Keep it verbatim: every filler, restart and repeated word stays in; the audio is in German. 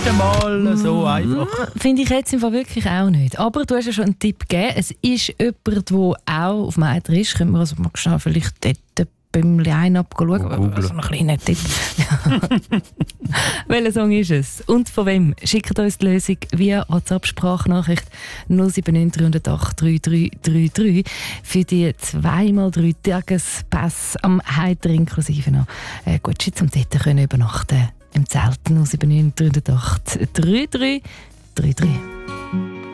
nicht einmal so mm, einfach. Finde ich jetzt im Fall wirklich auch nicht. Aber du hast ja schon einen Tipp gegeben. Es ist jemand, der auch auf dem Eiter ist. Können wir also mal schnell vielleicht dort beim Line-Up schauen. Oh, also einen kleinen Tipp. Welcher Song ist es? Und von wem? Schickt uns die Lösung via WhatsApp-Sprachnachricht null sieben neun drei null acht drei drei drei drei für die zwei mal drei Tagespass am Heiter inklusive noch äh, Gucci zum dort können übernachten im Zelt null sieben neun drei null acht drei drei drei drei.